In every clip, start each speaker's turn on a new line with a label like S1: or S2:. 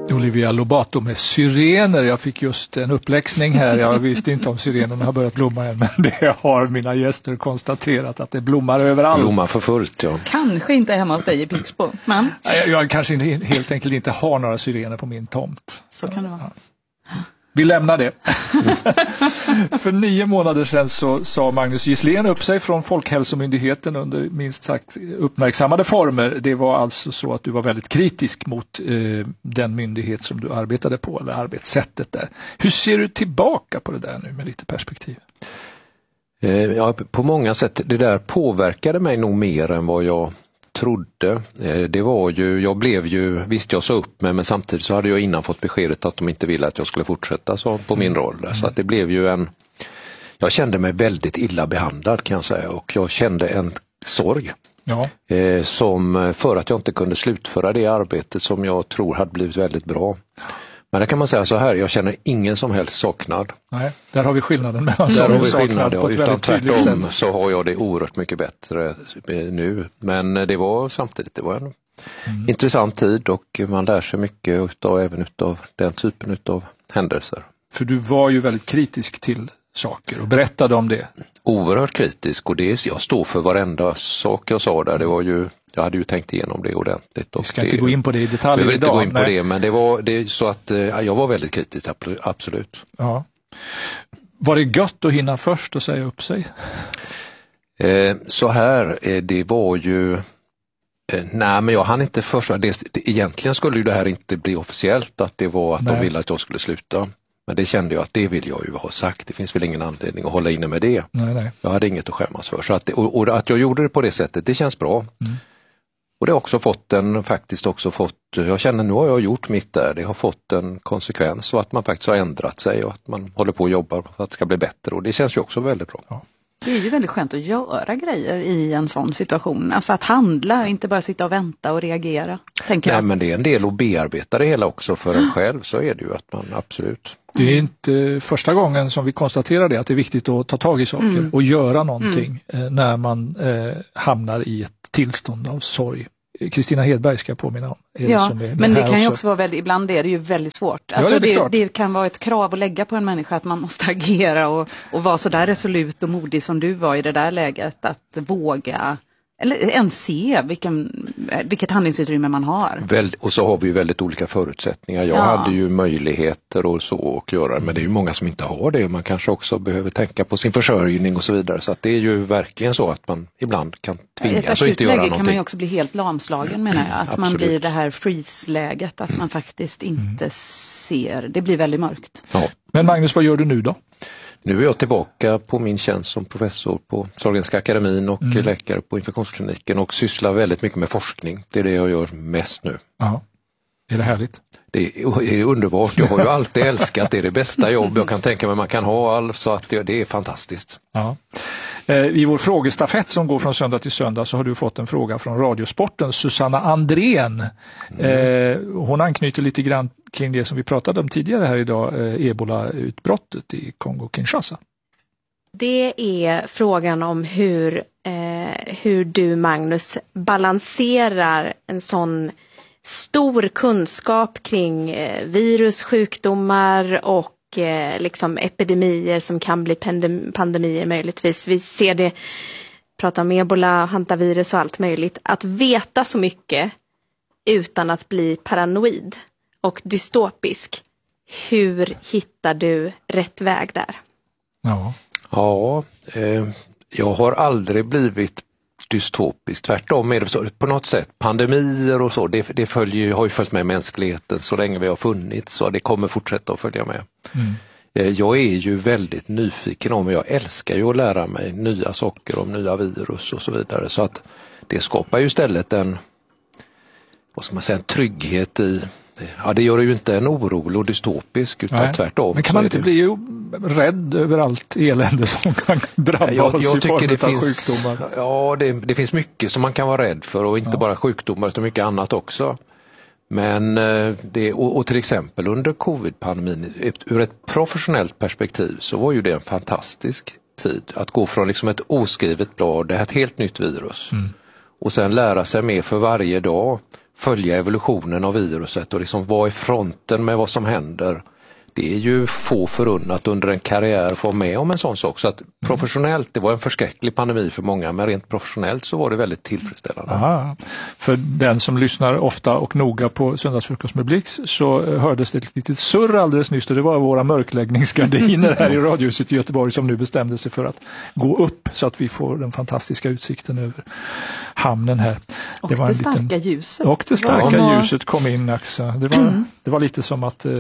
S1: Olivia Lobato med syrener. Jag fick just en uppläxning här. Jag visste inte om syrenerna har börjat blomma än, men det har mina gäster konstaterat att det blommar överallt.
S2: Blommar för fullt, ja.
S3: Kanske inte hemma hos dig i Pixbo, men...
S1: Jag kanske helt enkelt inte har några syrener på min tomt.
S3: Så kan det vara.
S1: Ja. Vi lämnar det. För 9 månader sedan så sa Magnus Gisslén upp sig från Folkhälsomyndigheten under minst sagt uppmärksammade former. Det var alltså så att du var väldigt kritisk mot den myndighet som du arbetade på, eller arbetssättet där. Hur ser du tillbaka på det där nu med lite perspektiv?
S2: Ja, på många sätt. Det där påverkade mig nog mer än vad jag trodde. Det var ju, visst jag sa upp mig, men samtidigt så hade jag innan fått beskedet att de inte ville att jag skulle fortsätta så på min roll där. Så att det blev ju jag kände mig väldigt illa behandlad, kan jag säga, och jag kände en sorg.
S1: Ja.
S2: Som för att jag inte kunde slutföra det arbetet som jag tror hade blivit väldigt bra. Men det kan man säga så här, jag känner ingen som helst saknad.
S1: Nej, där har vi skillnaden mellan
S2: där har vi
S1: saknad
S2: ja,
S1: på ett
S2: utan
S1: väldigt tydligt
S2: tvärtom
S1: sätt.
S2: Så har jag det oerhört mycket bättre nu. Men det var en intressant tid, och man lär sig mycket även utav den typen utav händelser.
S1: För du var ju väldigt kritisk till saker och berättade om det.
S2: Oerhört kritisk, och jag står för varenda sak jag sa där. Det var ju, jag hade ju tänkt igenom det ordentligt.
S1: Vi ska inte gå in på det i detalj idag.
S2: Jag vill inte gå in på det, men det är så att jag var väldigt kritisk, absolut.
S1: Ja. Var det gött att hinna först och säga upp sig?
S2: Så här, det var ju... Nej, men jag hann inte först. Egentligen skulle ju det här inte bli officiellt, att det var att de ville att jag skulle sluta. Men det kände jag att det vill jag ju ha sagt. Det finns väl ingen anledning att hålla inne med det.
S1: Nej.
S2: Jag hade inget att skämmas för. Så och att jag gjorde det på det sättet, det känns bra. Och det har också fått, jag känner nu har jag gjort mitt där. Det har fått en konsekvens, och att man faktiskt har ändrat sig och att man håller på att jobba för att det ska bli bättre. Och det känns ju också väldigt bra.
S3: Ja. Det är ju väldigt skönt att göra grejer i en sån situation. Alltså att handla, inte bara sitta och vänta och reagera.
S2: Nej, men det är en del att bearbeta det hela också för en själv, så är det ju att man absolut.
S1: Det är inte första gången som vi konstaterar det, att det är viktigt att ta tag i saker och göra någonting när man hamnar i ett tillstånd av sorg. Kristina Hedberg ska jag påminna om.
S3: Men det kan ju också vara väldigt, ibland är det ju väldigt svårt. Alltså det kan vara ett krav att lägga på en människa att man måste agera och vara så där resolut och modig som du var i det där läget, att våga eller ens se vilket handlingsutrymme man har.
S2: Och så har vi ju väldigt olika förutsättningar. Jag hade ju möjligheter och så att göra, men det är ju många som inte har det. Man kanske också behöver tänka på sin försörjning och så vidare. Så att det är ju verkligen så att man ibland kan tvingas att inte göra någonting.
S3: Kan man ju också bli helt lamslagen, menar jag. Att
S2: absolut.
S3: Man blir det här freeze-läget, att man faktiskt inte ser. Det blir väldigt mörkt.
S2: Ja.
S1: Men Magnus, vad gör du nu då?
S2: Nu är jag tillbaka på min tjänst som professor på Sahlgrenska akademin och läkare på infektionskliniken och sysslar väldigt mycket med forskning. Det är det jag gör mest nu.
S1: Ja. Är det härligt?
S2: Det är underbart. Jag har ju alltid älskat det. Är det bästa jobb jag kan tänka mig man kan ha. Så att det är fantastiskt.
S1: Ja. I vår frågestafett som går från söndag till söndag så har du fått en fråga från Radiosporten, Susanna Andrén. Hon anknyter lite grann kring det som vi pratade om tidigare här idag, Ebola-utbrottet i Kongo-Kinshasa.
S4: Det är frågan om hur du, Magnus, balanserar en sån stor kunskap kring virus, sjukdomar och liksom epidemier som kan bli pandemier möjligtvis. Vi ser det, pratar om ebola, hantavirus och allt möjligt. Att veta så mycket utan att bli paranoid och dystopisk. Hur hittar du rätt väg där?
S2: Ja, jag har aldrig blivit dystopisk. Tvärtom är det så, på något sätt. Pandemier och så, det har ju följt med mänskligheten så länge vi har funnits, så det kommer fortsätta att följa med. Jag är ju väldigt nyfiken om, jag älskar ju att lära mig nya saker om nya virus och så vidare, så att det skapar ju istället en trygghet i. Ja, det gör ju inte en orolig och dystopisk, utan tvärtom.
S1: Men kan man inte bli rädd över allt elände som kan drabba oss i form av sjukdomar?
S2: Ja, det finns mycket som man kan vara rädd för, och inte bara sjukdomar utan mycket annat också. Men och till exempel under covid-pandemin, ur ett professionellt perspektiv, så var ju det en fantastisk tid. Att gå från liksom ett oskrivet blad, det här ett helt nytt virus. Och sen lära sig mer för varje dag. följa evolutionen av viruset och liksom vara i fronten med vad som händer. Det är ju få förunnat under en karriär få med om en sån sak. Så att professionellt, det var en förskräcklig pandemi för många, men rent professionellt så var det väldigt tillfredsställande.
S1: Aha. För den som lyssnar ofta och noga på Söndagsfrukost med Blix så hördes det ett litet surr alldeles nyss, och det var våra mörkläggningsgardiner här i Radiohuset i Göteborg som nu bestämde sig för att gå upp så att vi får den fantastiska utsikten över hamnen här.
S3: Och det var det starka ljuset.
S1: Och det starka ljuset kom in, Axa. Det var lite som att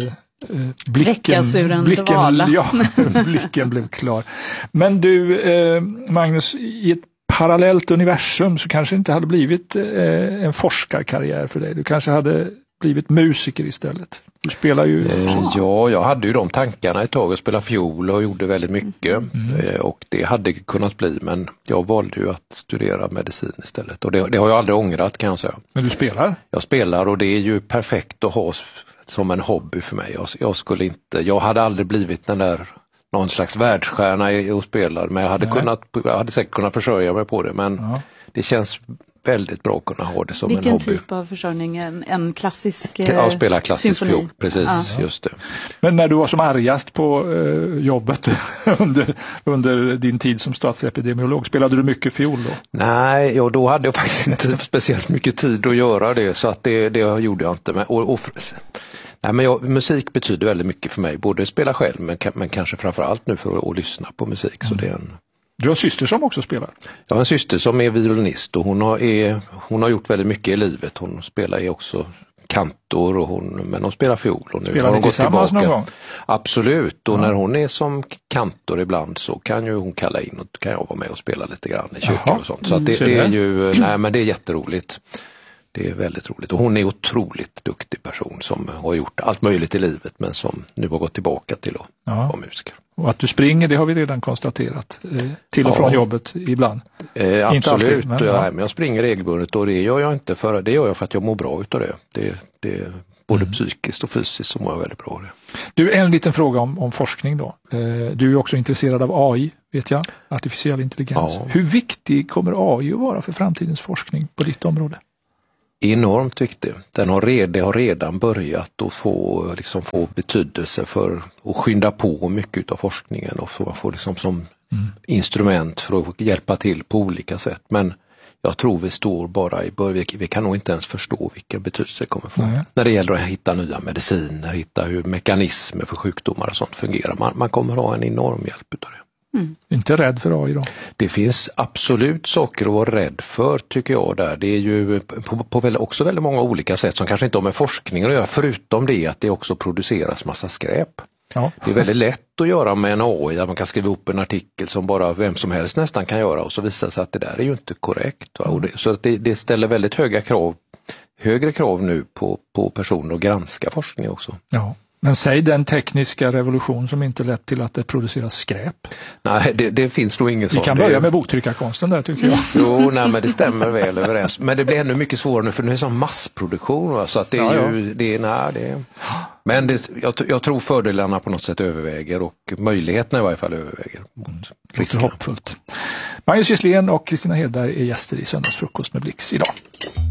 S1: blicken blev klar. Men du, Magnus, i ett parallellt universum så kanske det inte hade blivit en forskarkarriär för dig. Du kanske hade blivit musiker istället. Du spelar ju...
S2: Ja, jag hade ju de tankarna ett tag att spela fiol och gjorde väldigt mycket. Och det hade kunnat bli, men jag valde ju att studera medicin istället. Och det har jag aldrig ångrat, kan jag säga.
S1: Men du spelar?
S2: Jag spelar, och det är ju perfekt att ha som en hobby för mig. Jag hade aldrig blivit någon slags världsstjärna och spelare, men jag hade säkert kunnat försörja mig på det, men det känns väldigt bra att kunna ha det som en hobby.
S3: Vilken typ av försörjning? En klassisk
S2: Jag spelar klassisk fiol, precis, just det.
S1: Men när du var som argast på jobbet under din tid som statsepidemiolog, spelade du mycket fiol då?
S2: Nej, då hade jag faktiskt inte speciellt mycket tid att göra det, så att det gjorde jag inte. Musik betyder väldigt mycket för mig, både att spela själv men kanske framförallt nu för att lyssna på musik. Så det är
S1: Du har en syster som också spelar?
S2: Jag har en syster som är violinist, och hon har gjort väldigt mycket i livet. Hon spelar också kantor, men hon spelar fiol. Och nu
S1: spelar ni tillsammans någon gång?
S2: Absolut, och när hon är som kantor ibland så kan ju hon kalla in, och kan jag vara med och spela lite grann i kyrkan och sånt. Så att det är ju, men det är jätteroligt. Det är väldigt roligt, och hon är otroligt duktig person som har gjort allt möjligt i livet, men som nu har gått tillbaka till att vara musiker.
S1: Och att du springer, det har vi redan konstaterat. Till och från jobbet ibland.
S2: Absolut,
S1: inte alltid,
S2: men jag springer regelbundet, och det gör jag inte det gör jag för att jag mår bra utav det. Det både psykiskt och fysiskt så mår jag väldigt bra av det.
S1: Du, en liten fråga om forskning då. Du är också intresserad av AI, vet jag, artificiell intelligens. Ja. Hur viktig kommer AI att vara för framtidens forskning på ditt område?
S2: Enormt viktig. Det har redan börjat att få betydelse för att skynda på mycket av forskningen och få som instrument för att hjälpa till på olika sätt. Men jag tror vi står bara i början. Vi kan nog inte ens förstå vilken betydelse det kommer få. När det gäller att hitta nya mediciner, hitta hur mekanismer för sjukdomar och sånt fungerar. Man kommer ha en enorm hjälp utav det.
S1: Inte rädd för AI då?
S2: Det finns absolut saker att vara rädd för, tycker jag. Där. Det är ju också väldigt många olika sätt som kanske inte har med forskning att göra, förutom det att det också produceras massa skräp. Ja. Det är väldigt lätt att göra med en AI, där man kan skriva upp en artikel som bara vem som helst nästan kan göra, och så visar det sig att det där är ju inte korrekt. Så att det ställer väldigt högre krav nu på personer att granska forskning också. Ja.
S1: Men säg den tekniska revolution som inte lett till att det produceras skräp.
S2: Nej, det finns nog ingen sån.
S1: Vi kan börja med boktryckarkonsten där, tycker jag.
S2: Jo, men det stämmer väl överens. Men det blir ännu mycket svårare nu, för nu är det sån massproduktion. Va? Så att det är Men jag tror fördelarna på något sätt överväger, och möjligheterna i varje fall överväger mot riskerna.
S1: Hoppfullt. Magnus Gisslén och Kristina Hedberg är gäster i Söndagsfrukost med Blix idag.